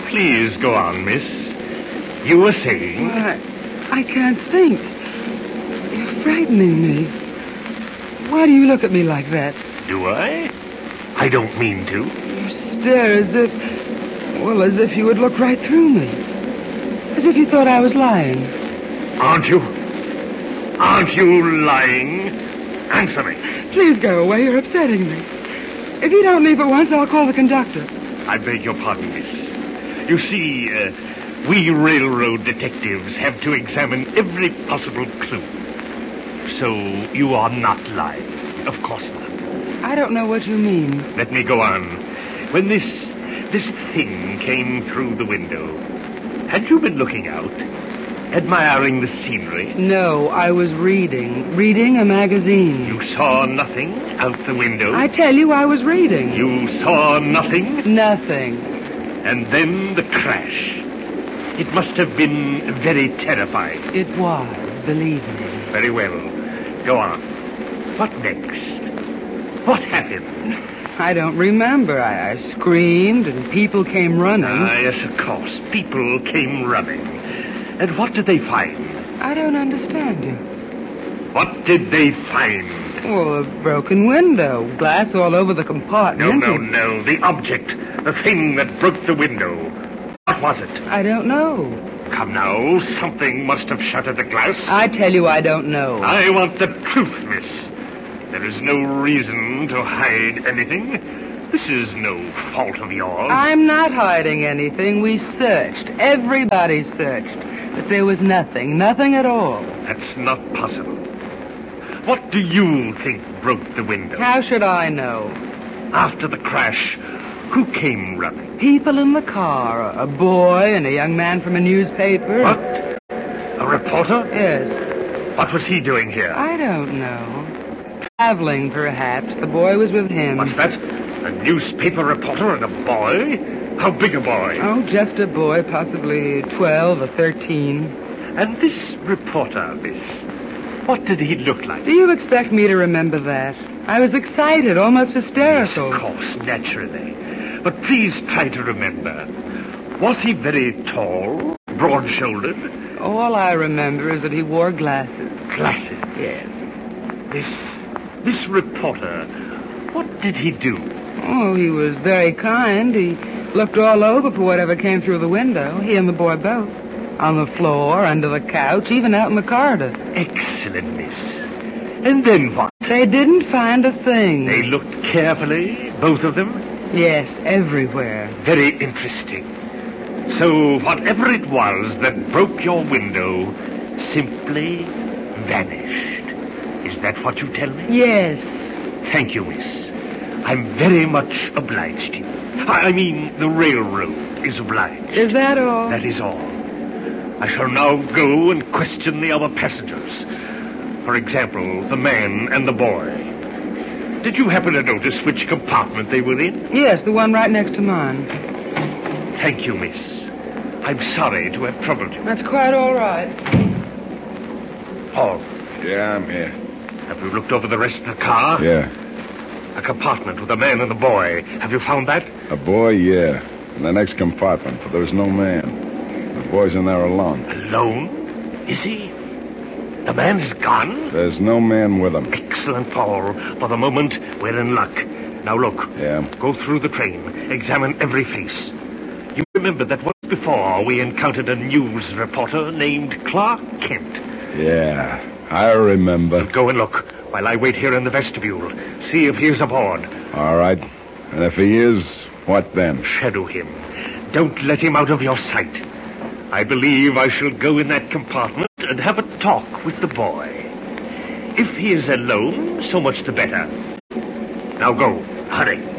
Please go on, miss. You were saying... I can't think. You're frightening me. Why do you look at me like that? Do I? I don't mean to. You stare as if you would look right through me. As if you thought I was lying. Aren't you? Aren't you lying? Answer me. Please go away. You're upsetting me. If you don't leave at once, I'll call the conductor. I beg your pardon, miss. You see, we railroad detectives have to examine every possible clue. So you are not lying. Of course not. I don't know what you mean. Let me go on. When this thing came through the window, had you been looking out? Admiring the scenery? No, I was reading a magazine. You saw nothing out the window? I tell you, I was reading. You saw nothing? Nothing. And then the crash. It must have been very terrifying. It was, believe me. Very well. Go on. What next? What happened? I don't remember. I screamed and people came running. Yes, of course. People came running. And what did they find? I don't understand you. What did they find? Oh, a broken window. Glass all over the compartment. No. The object. The thing that broke the window. What was it? I don't know. Come now. Something must have shattered the glass. I tell you I don't know. I want the truth, miss. There is no reason to hide anything. This is no fault of yours. I'm not hiding anything. We searched. Everybody searched. But there was nothing. Nothing at all. That's not possible. What do you think broke the window? How should I know? After the crash, who came running? People in the car. A boy and a young man from a newspaper. What? A reporter? Yes. What was he doing here? I don't know. Traveling, perhaps. The boy was with him. What's that? A newspaper reporter and a boy? How big a boy? Oh, just a boy, possibly 12 or 13. And this reporter, miss, what did he look like? Do you expect me to remember that? I was excited, almost hysterical. Yes, of course, naturally. But please try to remember. Was he very tall, broad-shouldered? All I remember is that he wore glasses. Glasses? Yes. This reporter, what did he do? Oh, he was very kind. He looked all over for whatever came through the window. He and the boy both. On the floor, under the couch, even out in the corridor. Excellent, miss. And then what? They didn't find a thing. They looked carefully, both of them? Yes, everywhere. Very interesting. So whatever it was that broke your window simply vanished. Is that what you tell me? Yes. Thank you, miss. I'm very much obliged to you. I mean, the railroad is obliged. Is that all? That is all. I shall now go and question the other passengers. For example, the man and the boy. Did you happen to notice which compartment they were in? Yes, the one right next to mine. Thank you, miss. I'm sorry to have troubled you. That's quite all right. Paul. Yeah, I'm here. Have you looked over the rest of the car? Yeah. A compartment with a man and a boy. Have you found that? A boy, yeah. In the next compartment, but there's no man. The boy's in there alone. Alone? Is he? The man is gone? There's no man with him. Excellent, Paul. For the moment, we're in luck. Now look. Yeah. Go through the train. Examine every face. You remember that once before we encountered a news reporter named Clark Kent. Yeah, I remember. Go and look while I wait here in the vestibule. See if he's aboard. All right. And if he is, what then? Shadow him. Don't let him out of your sight. I believe I shall go in that compartment and have a talk with the boy. If he is alone, so much the better. Now go. Hurry.